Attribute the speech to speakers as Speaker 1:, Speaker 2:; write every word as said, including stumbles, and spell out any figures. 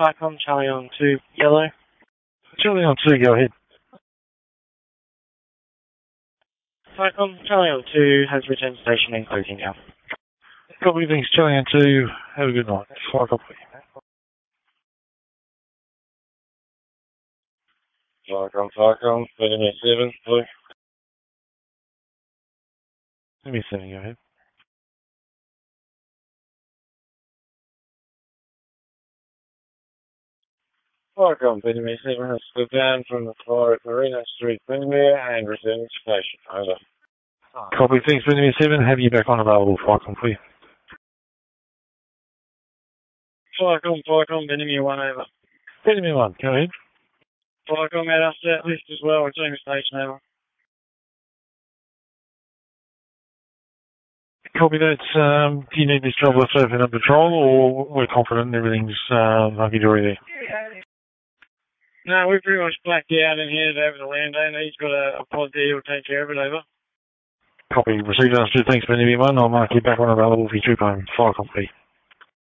Speaker 1: Falcon, Charlie on two, yellow.
Speaker 2: Charlie on two, go ahead.
Speaker 1: Falcon, Charlie on two has returned station and closing now.
Speaker 2: Copy, thanks, Charlie on two. Have a good night. Fly copy.
Speaker 3: Falcon, Falcon, Benjamin seven, blue.
Speaker 2: Benjamin seven, go ahead.
Speaker 3: Falcon, Benjamin seven has stood down from the floor at Marina Street, Benjamin, and returned to station. Over.
Speaker 2: Copy, thanks, Benjamin seven. Have you back on available, Falcon, please.
Speaker 3: Falcon, Falcon, Benjamin one, over.
Speaker 2: Benjamin one, go ahead.
Speaker 3: Falcon, at us that list as well, returning to station, over.
Speaker 2: Copy that. Um, do you need this job left open on patrol, or we're confident everything's uh, hunky-dory there?
Speaker 3: No, we've pretty much blacked out and handed over the landowner. He's got a, a pod there, he'll take care of it, over.
Speaker 2: Copy, received, understood. Thanks, Benjamin one. I'll mark you back on available for your trip home. Fire copy.